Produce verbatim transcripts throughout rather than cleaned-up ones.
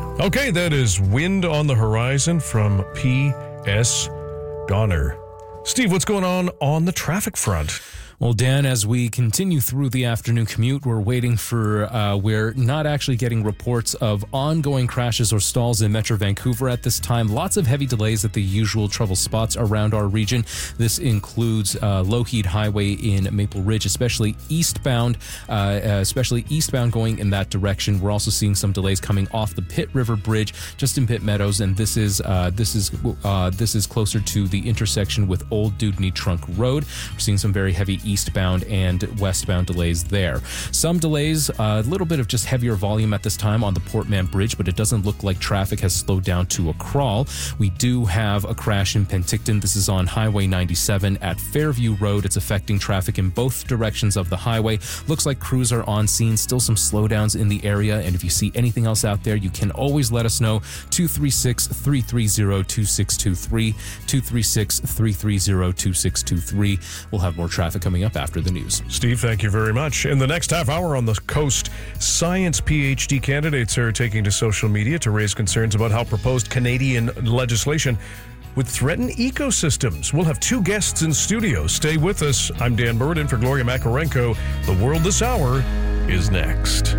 Okay, that is Wind on the Horizon from P S. Donner. Steve, what's going on on the traffic front? Well, Dan, as we continue through the afternoon commute, we're waiting for, uh, we're not actually getting reports of ongoing crashes or stalls in Metro Vancouver at this time. Lots of heavy delays at the usual trouble spots around our region. This includes uh, Lougheed Highway in Maple Ridge, especially eastbound, uh, especially eastbound going in that direction. We're also seeing some delays coming off the Pitt River Bridge, just in Pitt Meadows, and this is uh, this is uh, this is closer to the intersection with Old Dewdney Trunk Road. We're seeing some very heavy eastbound and westbound delays there. Some delays, a uh, little bit of just heavier volume at this time on the Portman Bridge, but it doesn't look like traffic has slowed down to a crawl. We do have a crash in Penticton. This is on Highway ninety-seven at Fairview Road. It's affecting traffic in both directions of the highway. Looks like crews are on scene. Still some slowdowns in the area, and if you see anything else out there, you can always let us know. two three six, three three zero, two six two three, two three six, three three zero, two six two three. We'll have more traffic coming up after the news. Steve, thank you very much. In the next half hour on the coast, science P H D candidates are taking to social media to raise concerns about how proposed Canadian legislation would threaten ecosystems. We'll have two guests in studio. Stay with us. I'm Dan Burden for Gloria Makarenko. The World This Hour is next.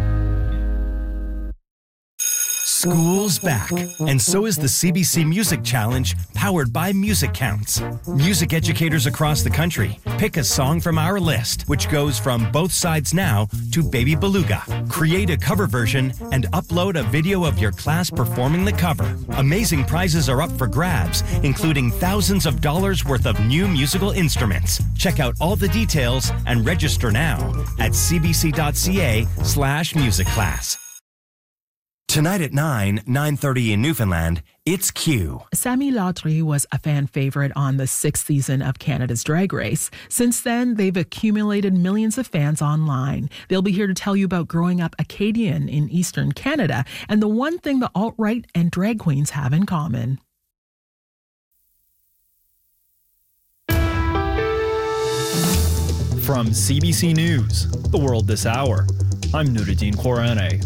School's back, and so is the C B C Music Challenge, powered by Music Counts. Music educators across the country pick a song from our list, which goes from Both Sides Now to Baby Beluga. Create a cover version and upload a video of your class performing the cover. Amazing prizes are up for grabs, including thousands of dollars worth of new musical instruments. Check out all the details and register now at cbc.ca slash music class. Tonight at nine, nine thirty in Newfoundland, it's Q. Sammy Lautry was a fan favorite on the sixth season of Canada's Drag Race. Since then, they've accumulated millions of fans online. They'll be here to tell you about growing up Acadian in Eastern Canada and the one thing the alt-right and drag queens have in common. From C B C News, The World This Hour, I'm Nuruddin Korane.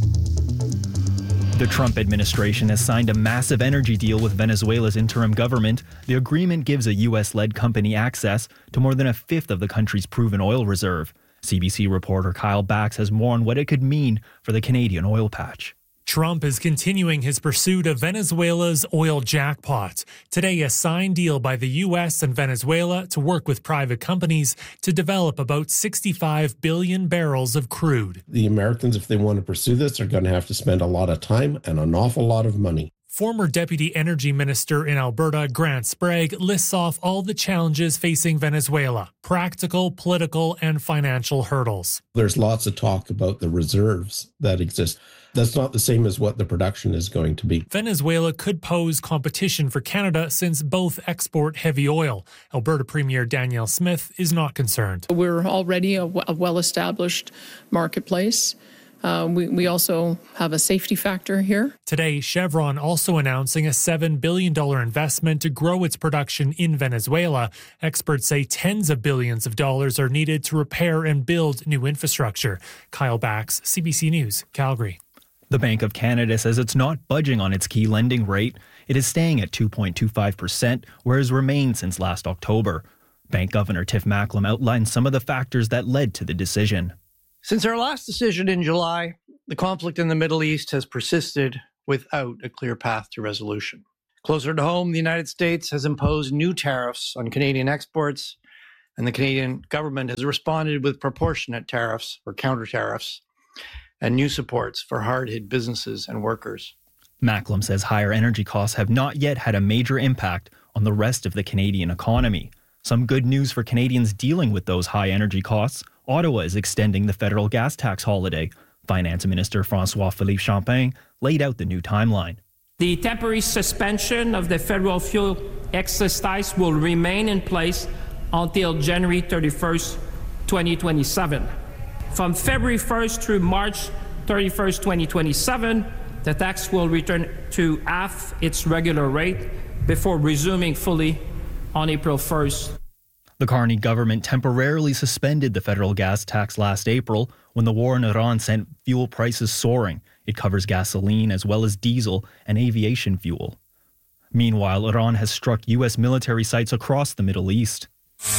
The Trump administration has signed a massive energy deal with Venezuela's interim government. The agreement gives a U S-led company access to more than a fifth of the country's proven oil reserve. C B C reporter Kyle Bax has more on what it could mean for the Canadian oil patch. Trump is continuing his pursuit of Venezuela's oil jackpot. Today, a signed deal by the U S and Venezuela to work with private companies to develop about sixty-five billion barrels of crude. The Americans, if they want to pursue this, are going to have to spend a lot of time and an awful lot of money. Former Deputy Energy Minister in Alberta, Grant Sprague, lists off all the challenges facing Venezuela: practical, political, and financial hurdles. There's lots of talk about the reserves that exist. That's not the same as what the production is going to be. Venezuela could pose competition for Canada since both export heavy oil. Alberta Premier Danielle Smith is not concerned. We're already a, w- a well-established marketplace. Uh, we, we also have a safety factor here. Today, Chevron also announcing a seven billion dollars investment to grow its production in Venezuela. Experts say tens of billions of dollars are needed to repair and build new infrastructure. Kyle Bax, C B C News, Calgary. The Bank of Canada says it's not budging on its key lending rate. It is staying at two point two five percent, where it has remained since last October. Bank Governor Tiff Macklem outlined some of the factors that led to the decision. Since our last decision in July, the conflict in the Middle East has persisted without a clear path to resolution. Closer to home, the United States has imposed new tariffs on Canadian exports, and the Canadian government has responded with proportionate tariffs or counter tariffs and new supports for hard-hit businesses and workers. Macklem says higher energy costs have not yet had a major impact on the rest of the Canadian economy. Some good news for Canadians dealing with those high energy costs: Ottawa is extending the federal gas tax holiday. Finance Minister François-Philippe Champagne laid out the new timeline. The temporary suspension of the federal fuel excise tax will remain in place until January thirty-first, twenty twenty-seven. From February first through March thirty-first, twenty twenty-seven, the tax will return to half its regular rate before resuming fully on April first. The Carney government temporarily suspended the federal gas tax last April when the war in Iran sent fuel prices soaring. It covers gasoline as well as diesel and aviation fuel. Meanwhile, Iran has struck U S military sites across the Middle East.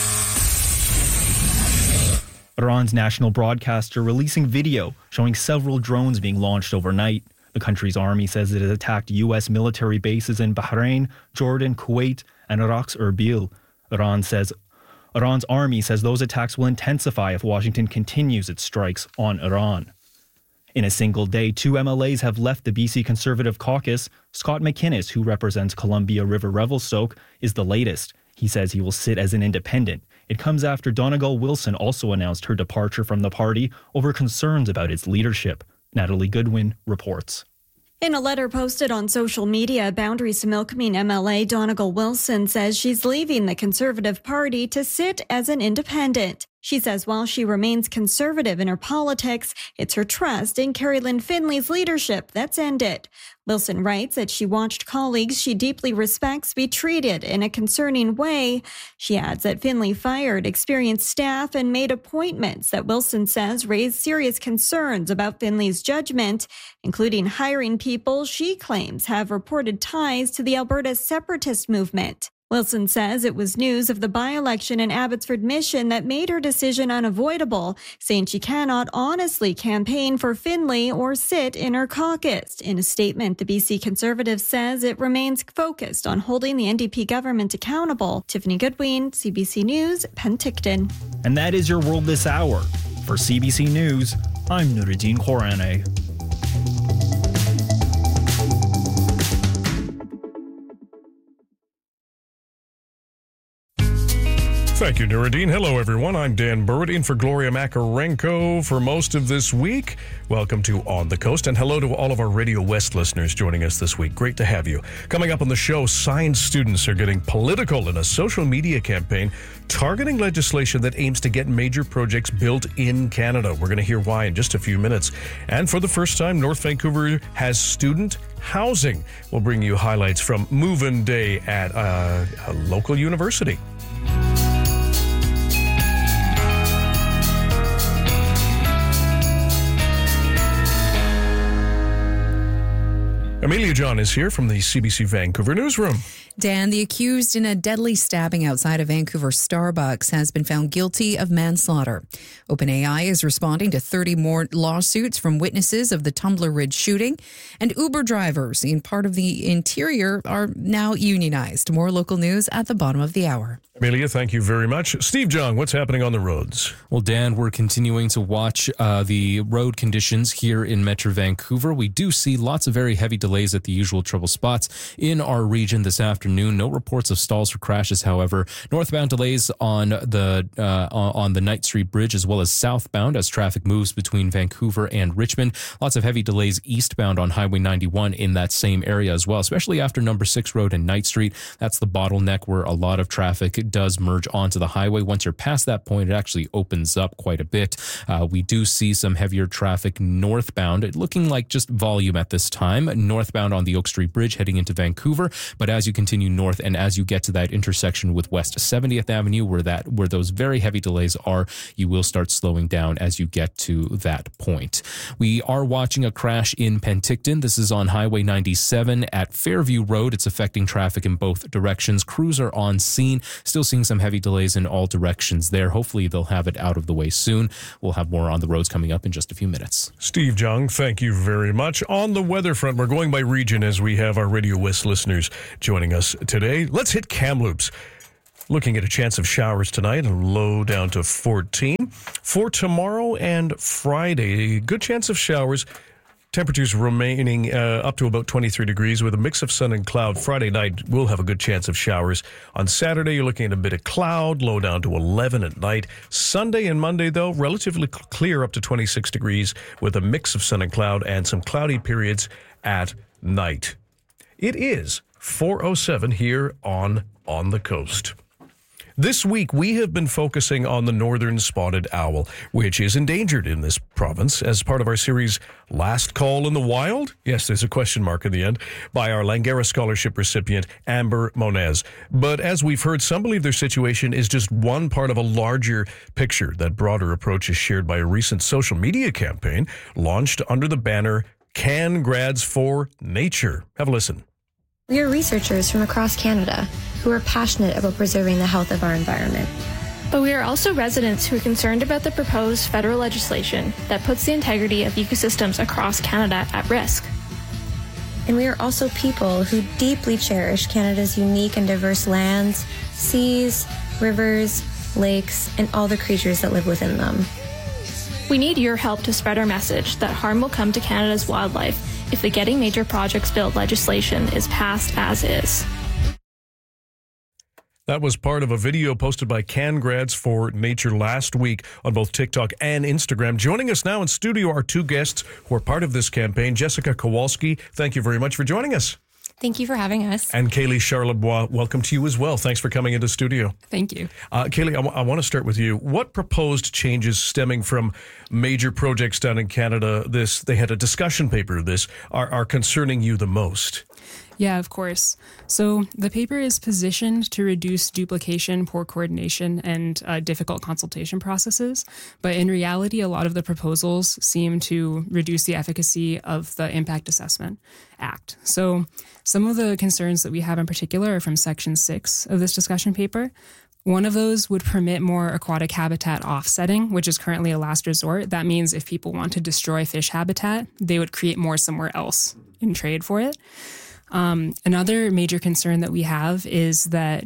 Iran's national broadcaster releasing video showing several drones being launched overnight. The country's army says it has attacked U S military bases in Bahrain, Jordan, Kuwait, and Iraq's Erbil. Iran says Iran's army says those attacks will intensify if Washington continues its strikes on Iran. In a single day, two M L As have left the B C Conservative caucus. Scott McInnes, who represents Columbia River Revelstoke, is the latest. He says he will sit as an independent. It comes after Donegal Wilson also announced her departure from the party over concerns about its leadership. Natalie Goodwin reports. In a letter posted on social media, Boundaries to Milkameen M L A Donegal Wilson says she's leaving the Conservative Party to sit as an independent. She says while she remains conservative in her politics, it's her trust in Kerry-Lynne Finley's leadership that's ended. Wilson writes that she watched colleagues she deeply respects be treated in a concerning way. She adds that Finley fired experienced staff and made appointments that Wilson says raised serious concerns about Finley's judgment, including hiring people she claims have reported ties to the Alberta separatist movement. Wilson says it was news of the by-election in Abbotsford Mission that made her decision unavoidable, saying she cannot honestly campaign for Finley or sit in her caucus. In a statement, the B C Conservative says it remains focused on holding the N D P government accountable. Tiffany Goodwin, C B C News, Penticton. And that is your world this hour. For C B C News, I'm Nuruddin Khorane. Thank you, Nuruddin. Hello, everyone. I'm Dan Burwood, in for Gloria Makarenko for most of this week. Welcome to On the Coast, and hello to all of our Radio West listeners joining us this week. Great to have you. Coming up on the show, science students are getting political in a social media campaign targeting legislation that aims to get major projects built in Canada. We're going to hear why in just a few minutes. And for the first time, North Vancouver has student housing. We'll bring you highlights from Move-In Day at uh, a local university. Amelia John is here from the C B C Vancouver newsroom. Dan, the accused in a deadly stabbing outside of Vancouver Starbucks has been found guilty of manslaughter. OpenAI is responding to thirty more lawsuits from witnesses of the Tumbler Ridge shooting, and Uber drivers in part of the interior are now unionized. More local news at the bottom of the hour. Amelia, thank you very much. Steve Jung, what's happening on the roads? Well, Dan, we're continuing to watch uh, the road conditions here in Metro Vancouver. We do see lots of very heavy delays at the usual trouble spots in our region this afternoon. No reports of stalls or crashes, however. Northbound delays on the uh, on the Knight Street Bridge, as well as southbound as traffic moves between Vancouver and Richmond. Lots of heavy delays eastbound on Highway ninety-one in that same area as well, especially after Number six Road and Knight Street. That's the bottleneck where a lot of traffic does merge onto the highway. Once you're past that point, it actually opens up quite a bit. Uh, we do see some heavier traffic northbound, looking like just volume at this time, northbound on the Oak Street Bridge heading into Vancouver. But as you continue north and as you get to that intersection with West seventieth Avenue, where that where those very heavy delays are, you will start slowing down as you get to that point. We are watching a crash in Penticton. This is on Highway ninety-seven at Fairview Road. It's affecting traffic in both directions. Crews are on scene, still seeing some heavy delays in all directions there. Hopefully they'll have it out of the way soon. We'll have more on the roads coming up in just a few minutes. Steve Jung, thank you very much. On the weather front, we're going by region as we have our Radio West listeners joining us today. Let's hit Kamloops. Looking at a chance of showers tonight, a low down to fourteen. For tomorrow and Friday, good chance of showers. Temperatures remaining uh, up to about twenty-three degrees with a mix of sun and cloud. Friday night, we'll have a good chance of showers. On Saturday, you're looking at a bit of cloud, low down to eleven at night. Sunday and Monday, though, relatively clear up to twenty-six degrees with a mix of sun and cloud and some cloudy periods at night. It is four oh seven here on On the Coast. This week, we have been focusing on the northern spotted owl, which is endangered in this province as part of our series Last Call in the Wild? Yes, there's a question mark in the end, by our Langara Scholarship recipient, Amber Monez. But as we've heard, some believe their situation is just one part of a larger picture. That broader approach is shared by a recent social media campaign launched under the banner Can Grads for Nature. Have a listen. We are researchers from across Canada who are passionate about preserving the health of our environment. But we are also residents who are concerned about the proposed federal legislation that puts the integrity of ecosystems across Canada at risk. And we are also people who deeply cherish Canada's unique and diverse lands, seas, rivers, lakes, and all the creatures that live within them. We need your help to spread our message that harm will come to Canada's wildlife if the Getting Major Projects Built legislation is passed as is. That was part of a video posted by Can Grads for Nature last week on both TikTok and Instagram. Joining us now in studio are two guests who are part of this campaign. Jessica Kowalski, thank you very much for joining us. Thank you for having us. And Kaylee Charlebois, welcome to you as well. Thanks for coming into studio. Thank you. Uh, Kaylee, I, w- I want to start with you. What proposed changes stemming from major projects down in Canada, this they had a discussion paper of this, are, are concerning you the most? Yeah, of course. So the paper is positioned to reduce duplication, poor coordination, and uh, difficult consultation processes. But in reality, a lot of the proposals seem to reduce the efficacy of the Impact Assessment Act. So some of the concerns that we have in particular are from Section six of this discussion paper. One of those would permit more aquatic habitat offsetting, which is currently a last resort. That means if people want to destroy fish habitat, they would create more somewhere else in trade for it. Um, another major concern that we have is that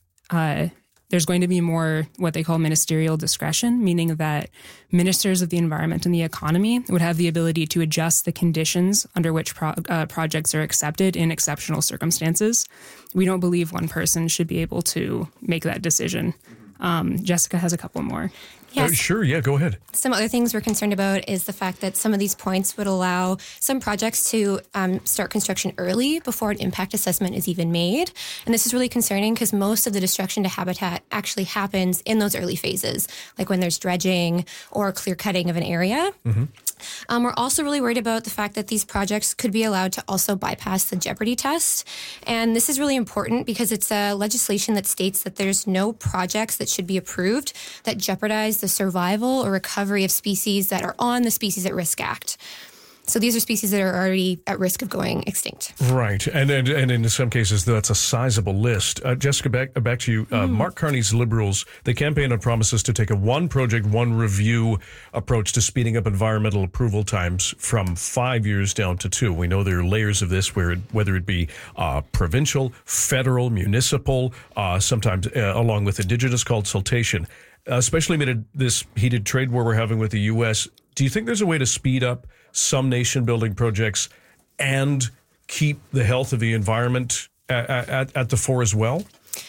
uh, there's going to be more what they call ministerial discretion, meaning that ministers of the environment and the economy would have the ability to adjust the conditions under which pro- uh, projects are accepted in exceptional circumstances. We don't believe one person should be able to make that decision. Um, Jessica has a couple more. Yes. Uh, sure, yeah, go ahead. Some other things we're concerned about is the fact that some of these points would allow some projects to um, start construction early before an impact assessment is even made. And this is really concerning because most of the destruction to habitat actually happens in those early phases, like when there's dredging or clear cutting of an area. Mm-hmm. Um, we're also really worried about the fact that these projects could be allowed to also bypass the jeopardy test. And this is really important because it's a legislation that states that there's no projects that should be approved that jeopardize the survival or recovery of species that are on the Species at Risk Act. So these are species that are already at risk of going extinct. Right. And and, and in some cases, that's a sizable list. Uh, Jessica, back, back to you. Uh, mm. Mark Carney's Liberals, they campaign on promises to take a one project, one review approach to speeding up environmental approval times from five years down to two. We know there are layers of this, where it, whether it be uh, provincial, federal, municipal, uh, sometimes uh, along with Indigenous consultation, uh, especially amid this heated trade war we're having with the U S. Do you think there's a way to speed up some nation-building projects and keep the health of the environment at, at, at the fore as well?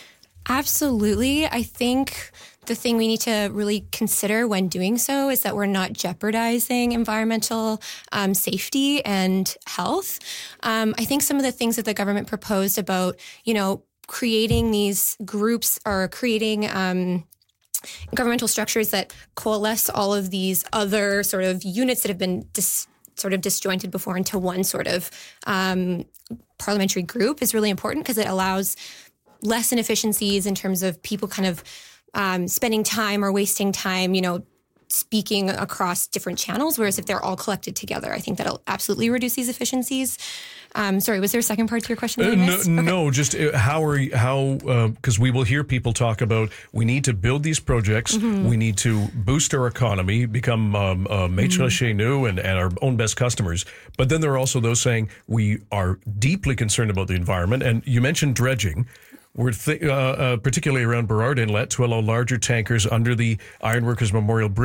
Absolutely. I think the thing we need to really consider when doing so is that we're not jeopardizing environmental um, safety and health. Um, I think some of the things that the government proposed about, you know, creating these groups or creating um, governmental structures that coalesce all of these other sort of units that have been dis- sort of disjointed before into one sort of um, parliamentary group is really important because it allows less inefficiencies in terms of people kind of um, spending time or wasting time, you know, speaking across different channels. Whereas if they're all collected together, I think that'll absolutely reduce these efficiencies. Um, sorry, was there a second part to your question that I missed? Uh, no, okay. no, just uh, how are you, how, because uh, we will hear people talk about we need to build these projects, mm-hmm. we need to boost our economy, become um, uh, maître mm-hmm. chez nous and, and our own best customers. But then there are also those saying we are deeply concerned about the environment. And you mentioned dredging. We're th- uh, uh, particularly around Burrard Inlet to allow larger tankers under the Ironworkers Memorial Bridge